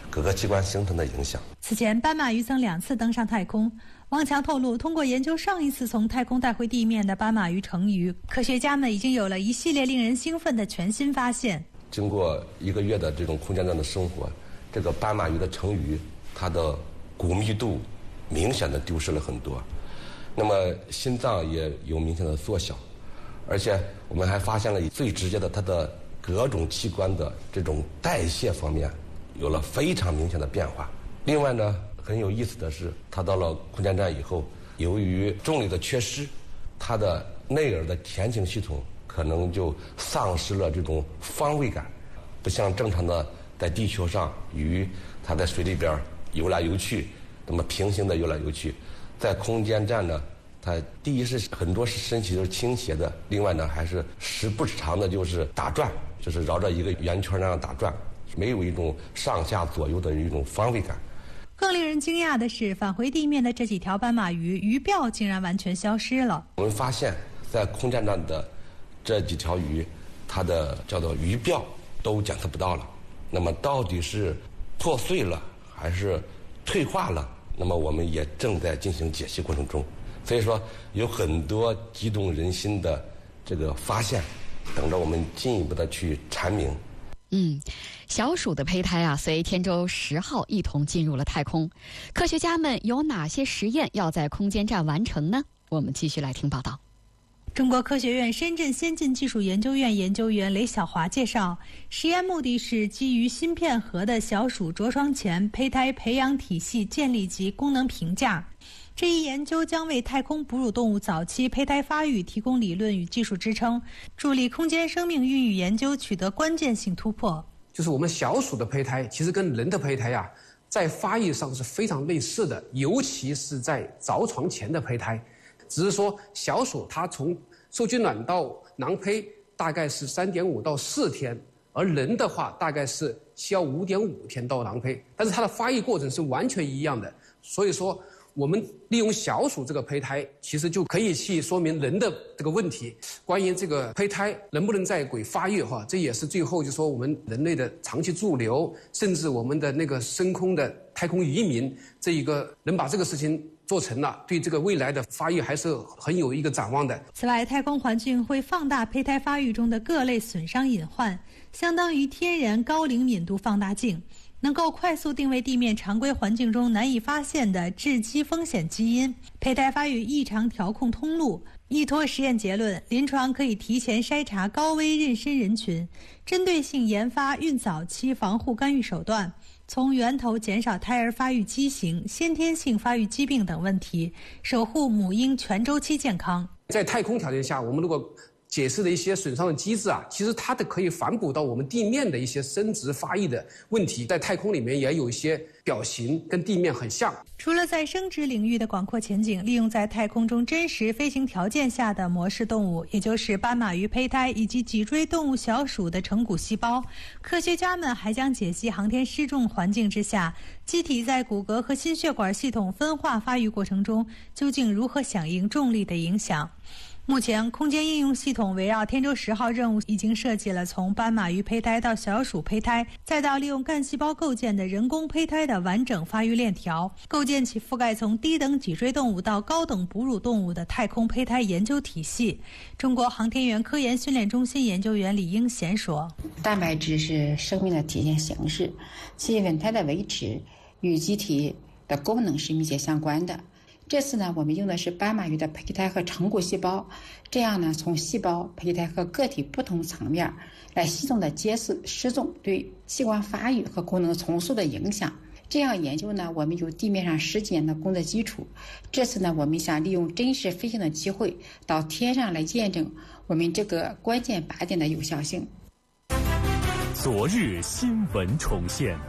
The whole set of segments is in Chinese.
各个器官形成的影响。 此前，斑马鱼曾2次登上太空。王强透露，通过研究上一次从太空带回地面的斑马鱼成鱼，科学家们已经有了一系列令人兴奋的全新发现。 经过1个月的这种空间站的生活，这个斑马鱼的成鱼，它的骨密度明显的丢失了很多，那么心脏也有明显的缩小，而且我们还发现了最直接的，它的各种器官的这种代谢方面有了非常明显的变化。另外呢，很有意思的是，它到了空间站以后，由于重力的缺失，它的内耳的前庭系统可能就丧失了这种方位感，不像正常的在地球上鱼它在水里边游来游去，那么平行的游来游去，在空间站呢，它第一是很多是身体都是倾斜的，另外呢还是时不常的就是打转，就是绕着一个圆圈那样打转，没有一种上下左右的一种方位感。 更令人惊讶的是，返回地面的这几条斑马鱼鱼鳔竟然完全消失了。 我们发现在空间站的这几条鱼，它的叫做鱼鳔都检测不到了。那么到底是破碎了还是退化了？那么我们也正在进行解析过程中。所以说有很多激动人心的这个发现，等着我们进一步的去阐明。 小鼠的胚胎随天舟10号一同进入了太空。科学家们有哪些实验要在空间站完成呢？我们继续来听报道。 中国科学院深圳先进技术研究院研究员雷晓华介绍，实验目的是基于芯片核的小鼠着床前胚胎培养体系建立及功能评价。这一研究将为太空哺乳动物早期胚胎发育提供理论与技术支撑，助力空间生命孕育研究取得关键性突破。 就是我们小鼠的胚胎其实跟人的胚胎在发育上是非常类似的，尤其是在着床前的胚胎，只是说小鼠它从受精卵到囊胚大概是3.5到4天，而人的话大概是需要5.5天到囊胚，但是它的发育过程是完全一样的。所以说我们利用小鼠这个胚胎，其实就可以去说明人的这个问题。关于这个胚胎能不能在轨发育这也是最后就说我们人类的长期驻留，甚至我们的那个升空的太空移民，这一个能把这个事情做成了，对这个未来的发育还是很有一个展望的。 此外，太空环境会放大胚胎发育中的各类损伤隐患，相当于天然高灵敏度放大镜，能够快速定位地面常规环境中难以发现的致畸风险基因、胚胎发育异常调控通路。依托实验结论，临床可以提前筛查高危妊娠人群，针对性研发孕早期防护干预手段，从源头减少胎儿发育畸形、先天性发育疾病等问题，守护母婴全周期健康。 在太空条件下，我们如果解释的一些损伤的机制其实它可以反哺到我们地面的一些生殖发育的问题，在太空里面也有一些表型跟地面很像。 除了在生殖领域的广阔前景，利用在太空中真实飞行条件下的模式动物，也就是斑马鱼胚胎以及脊椎动物小鼠的成骨细胞，科学家们还将解析航天失重环境之下，机体在骨骼和心血管系统分化发育过程中究竟如何响应重力的影响。目前，空间应用系统围绕天舟10号任务已经设计了从斑马鱼胚胎到小鼠胚胎，再到利用干细胞构建的人工胚胎的完整发育链条，构建起覆盖从低等脊椎动物到高等哺乳动物的太空胚胎研究体系。中国航天员科研训练中心研究员李英贤说：“ 蛋白质是生命的体现形式，其稳态的维持与机体的功能是密切相关的。这次呢，我们用的是斑马鱼的胚胎和成骨细胞，这样呢，从细胞、胚胎和个体不同层面来系统的揭示失重对器官发育和功能重塑的影响。这样研究呢，我们有地面上10几年的工作基础。这次呢，我们想利用真实飞行的机会，到天上来见证我们这个关键靶点的有效性。” 昨日新闻重现。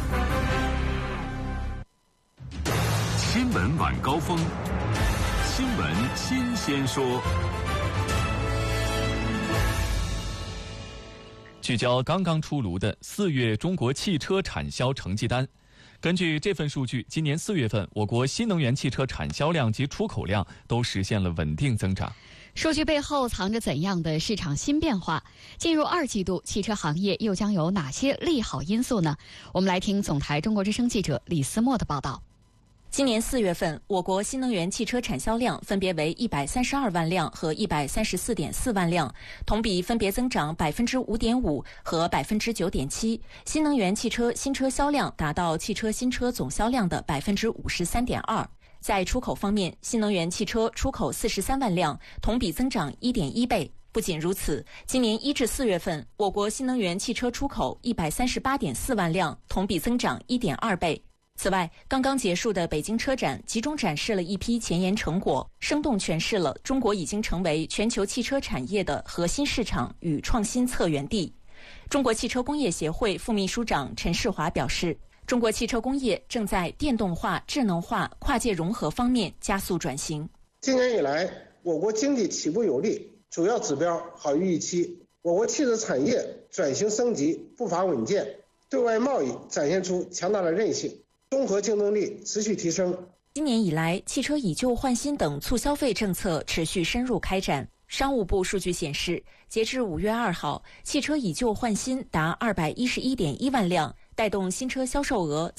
新闻晚高峰，新闻新鲜说。 聚焦刚刚出炉的4月中国汽车产销成绩单， 根据这份数据，今年4月份，我国新能源汽车产销量及出口量都实现了稳定增长。 数据背后藏着怎样的市场新变化？进入2季度，汽车行业又将有哪些利好因素呢？我们来听总台中国之声记者李思墨的报道。 今年4月份，我国新能源汽车产销量分别为132万辆和134.4万辆，同比分别增长5.5%和9.7%。新能源汽车新车销量达到汽车新车总销量的53.2%。在出口方面，新能源汽车出口43万辆，同比增长1.1倍。不仅如此，今年1至4月份，我国新能源汽车出口138.4万辆，同比增长1.2倍。此外，刚刚结束的北京车展集中展示了一批前沿成果，生动诠释了中国已经成为全球汽车产业的核心市场与创新策源地。中国汽车工业协会副秘书长陈世华表示，中国汽车工业正在电动化、智能化、跨界融合方面加速转型。 今年以来，我国经济起步有力，主要指标好于预期。我国汽车产业转型升级步伐稳健，对外贸易展现出强大的韧性，综合竞争力持续提升。 今年以来，汽车以旧换新等促消费政策持续深入开展。商务部数据显示，截至5月2号，汽车以旧换新达211.1万辆，带动新车销售额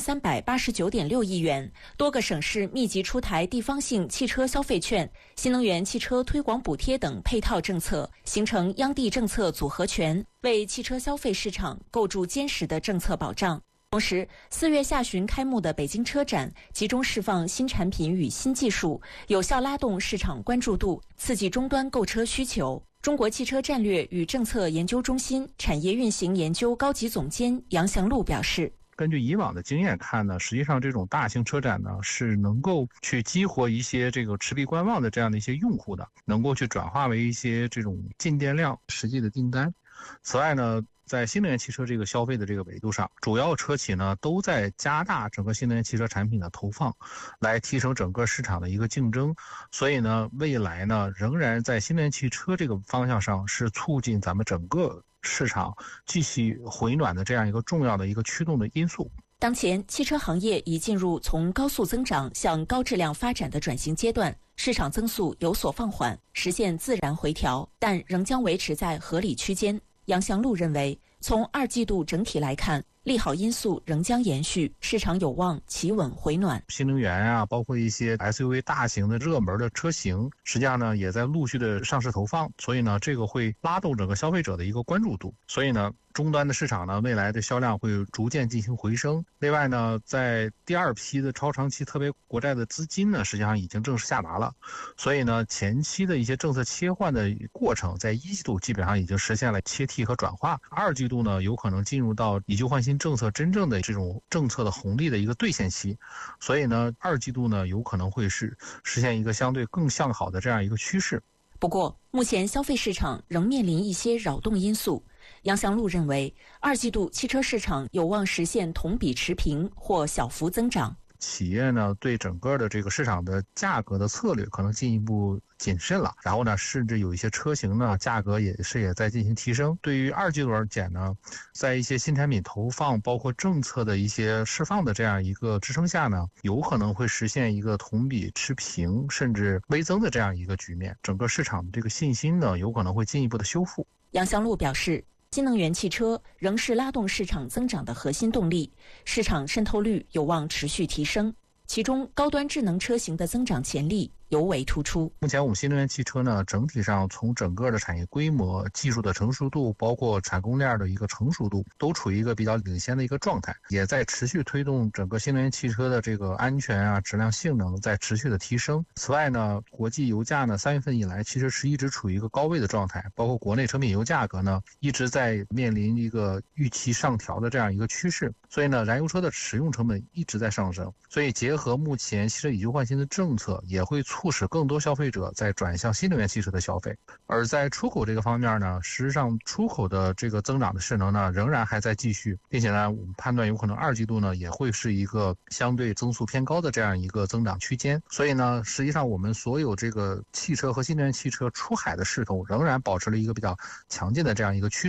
3389.6亿元。多个省市密集出台地方性汽车消费券、新能源汽车推广补贴等配套政策，形成央地政策组合拳，为汽车消费市场构筑坚实的政策保障。同时，4月下旬开幕的北京车展集中释放新产品与新技术，有效拉动市场关注度，刺激终端购车需求。中国汽车战略与政策研究中心产业运行研究高级总监杨祥路表示， 根据以往的经验看呢，实际上这种大型车展呢是能够去激活一些这个持币观望的这样的一些用户的，能够去转化为一些这种进电量实际的订单。此外呢，在新能源汽车这个消费的这个维度上，主要车企呢都在加大整个新能源汽车产品的投放，来提升整个市场的一个竞争。所以呢，未来呢仍然在新能源汽车这个方向上是促进咱们整个市场继续回暖的这样一个重要的一个驱动的因素。 当前汽车行业已进入从高速增长向高质量发展的转型阶段，市场增速有所放缓，实现自然回调，但仍将维持在合理区间。杨祥路认为，从2季度整体来看，利好因素仍将延续，市场有望企稳回暖。 新能源啊，包括一些 SUV 大型的热门的车型，实际上呢也在陆续的上市投放，所以呢这个会拉动整个消费者的一个关注度。所以呢，终端的市场呢未来的销量会逐渐进行回升。另外呢，在第2批的超长期特别国债的资金呢，实际上已经正式下达了，所以呢前期的一些政策切换的过程，在1季度基本上已经实现了切替和转化。2季度呢有可能进入到以旧换新政策真正的这种政策的红利的一个兑现期，所以呢2季度呢有可能会是实现一个相对更向好的这样一个趋势。 不过，目前消费市场仍面临一些扰动因素。杨祥路认为，2季度汽车市场有望实现同比持平或小幅增长。 企业呢对整个的这个市场的价格的策略可能进一步谨慎了，然后呢甚至有一些车型呢价格也在进行提升。对于2季度而言呢，在一些新产品投放包括政策的一些释放的这样一个支撑下呢，有可能会实现一个同比持平甚至微增的这样一个局面，整个市场的这个信心呢有可能会进一步的修复。 杨祥路表示，新能源汽车仍是拉动市场增长的核心动力，市场渗透率有望持续提升，其中高端智能车型的增长潜力尤为突出。 目前我们新能源汽车呢，整体上从整个的产业规模、技术的成熟度，包括产供链的一个成熟度，都处于一个比较领先的一个状态，也在持续推动整个新能源汽车的这个安全啊、质量、性能在持续的提升。此外呢，国际油价呢，3月份以来其实是一直处于一个高位的状态，包括国内成品油价格呢，一直在面临一个预期上调的这样一个趋势。所以呢，燃油车的使用成本一直在上升，所以结合目前汽车以旧换新的政策，也会促使更多消费者在转向新能源汽车的消费。而在出口这个方面呢，实际上出口的这个增长的势能呢，仍然还在继续，并且呢，我们判断有可能2季度呢也会是一个相对增速偏高的这样一个增长区间。所以呢，实际上我们所有这个汽车和新能源汽车出海的势头仍然保持了一个比较强劲的这样一个趋势。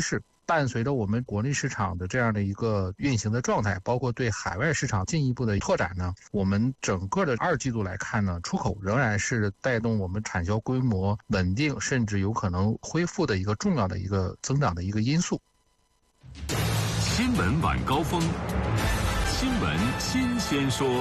伴随着我们国内市场的这样的一个运行的状态，包括对海外市场进一步的拓展呢，我们整个的2季度来看呢，出口仍然是带动我们产销规模稳定甚至有可能恢复的一个重要的一个增长的一个因素。 新闻晚高峰，新闻新鲜说。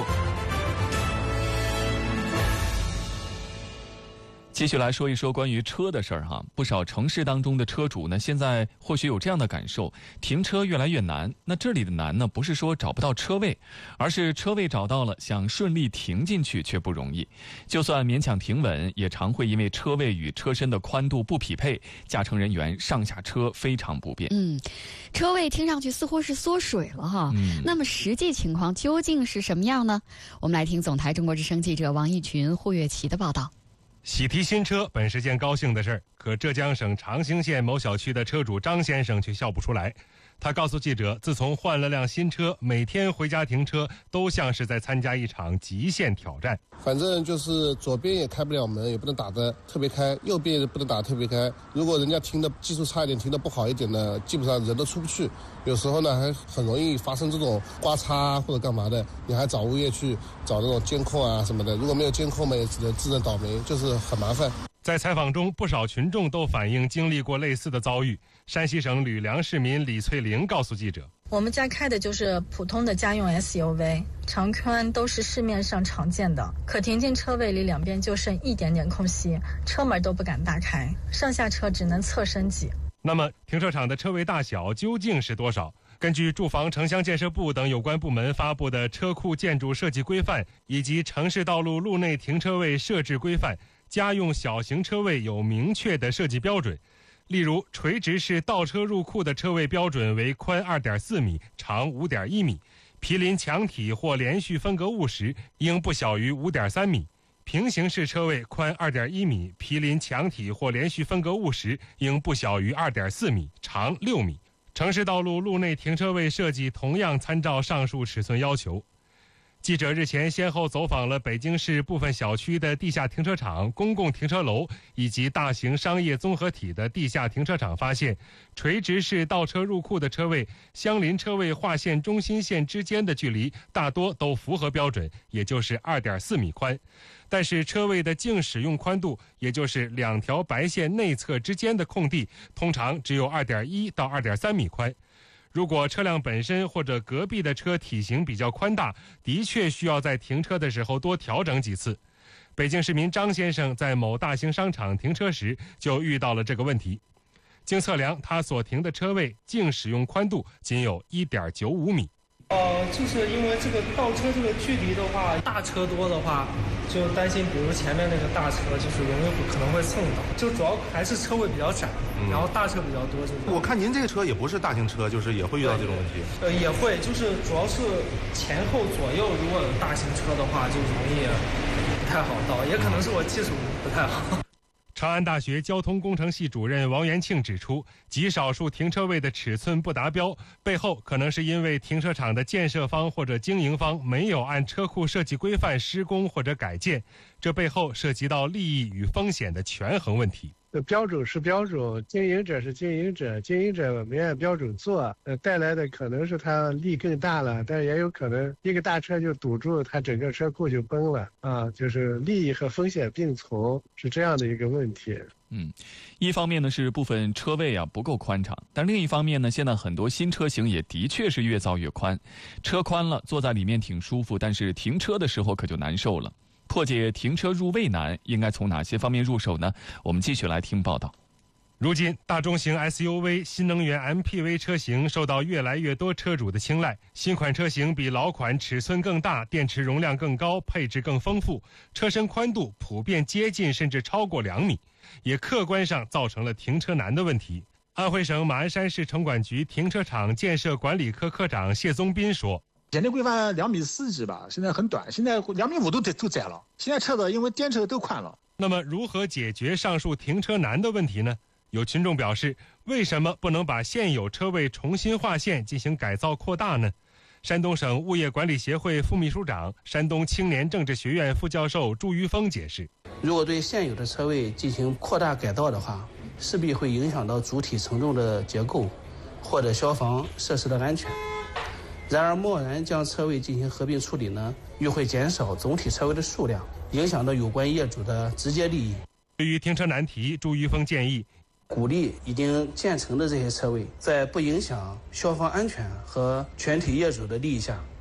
继续来说一说关于车的事儿哈，不少城市当中的车主呢，现在或许有这样的感受，停车越来越难。那这里的难呢，不是说找不到车位，而是车位找到了，想顺利停进去却不容易。就算勉强停稳，也常会因为车位与车身的宽度不匹配，驾乘人员上下车非常不便。 车位听上去似乎是缩水了哈。那么实际情况究竟是什么样呢？我们来听总台中国之声记者王义群、霍月琪的报道。 喜提新车本是件高兴的事儿，可浙江省长兴县某小区的车主张先生却笑不出来。他告诉记者，自从换了辆新车，每天回家停车都像是在参加一场极限挑战。 反正就是左边也开不了门，也不能打得特别开，右边也不能打得特别开。如果人家停的技术差一点，停的不好一点呢，基本上人都出不去。有时候呢，还很容易发生这种刮擦或者干嘛的，你还找物业去找那种监控啊什么的。如果没有监控嘛，也只能自认倒霉，就是很麻烦。 在采访中，不少群众都反映经历过类似的遭遇。山西省吕梁市民李翠玲告诉记者， 我们家开的就是普通的家用 SUV， 长宽都是市面上常见的，可停进车位里两边就剩一点点空隙，车门都不敢大开，上下车只能侧身挤。 那么停车场的车位大小究竟是多少？根据住房城乡建设部等有关部门发布的车库建筑设计规范以及城市道路路内停车位设置规范，家用小型车位有明确的设计标准。例如，垂直式倒车入库的车位标准为宽 2.4 米，长 5.1 米；毗邻墙体或连续分隔物时，应不小于 5.3 米；平行式车位宽 2.1 米，毗邻墙体或连续分隔物时，应不小于 2.4 米，长6米。城市道路路内停车位设计同样参照上述尺寸要求。记者日前先后走访了北京市部分小区的地下停车场、公共停车楼以及大型商业综合体的地下停车场，发现垂直式倒车入库的车位相邻车位划线中心线之间的距离大多都符合标准，也就是 2.4 米宽。但是车位的净使用宽度，也就是两条白线内侧之间的空地，通常只有 2.1 到 2.3 米宽。如果车辆本身或者隔壁的车体型比较宽大，的确需要在停车的时候多调整几次。北京市民张先生在某大型商场停车时就遇到了这个问题。经测量，他所停的车位净使用宽度仅有 1.95 米。 就是因为这个倒车这个距离的话，大车多的话，就担心比如前面那个大车就是可能会蹭到，就主要还是车位比较窄，然后大车比较多。 我看您这个车也不是大型车，就是也会遇到这种问题。 也会，就是主要是前后左右如果有大型车的话，就容易不太好倒，也可能是我技术不太好。 长安大学交通工程系主任王元庆指出，极少数停车位的尺寸不达标，背后可能是因为停车场的建设方或者经营方没有按车库设计规范施工或者改建，这背后涉及到利益与风险的权衡问题。 标准是标准，经营者是经营者，经营者没按标准做，带来的可能是他利更大了，但也有可能一个大车就堵住，他整个车库就崩了啊，就是利益和风险并存，是这样的一个问题。 一方面呢是部分车位不够宽敞，但另一方面呢，现在很多新车型也的确是越造越宽，车宽了坐在里面挺舒服，但是停车的时候可就难受了。破解停车入位难，应该从哪些方面入手呢？我们继续来听报道。 如今，大中型 SUV、新能源 MPV 车型受到越来越多车主的青睐。新款车型比老款尺寸更大，电池容量更高，配置更丰富，车身宽度普遍接近甚至超过2米，也客观上造成了停车难的问题。安徽省马鞍山市城管局停车场建设管理科科长谢宗斌说， 前年规范2.4米几吧，现在很短，现在2.5米都窄了。现在车子因为电车都宽了。 那么如何解决上述停车难的问题呢？有群众表示，为什么不能把现有车位重新划线进行改造扩大呢？山东省物业管理协会副秘书长、山东青年政治学院副教授朱于峰解释， 如果对现有的车位进行扩大改造的话，势必会影响到主体承重的结构， 或者消防设施的安全。然而，贸然将车位进行合并处理呢，又会减少总体车位的数量，影响到有关业主的直接利益。 对于停车难题，朱玉峰建议， 鼓励已经建成的这些车位，在不影响消防安全和全体业主的利益下，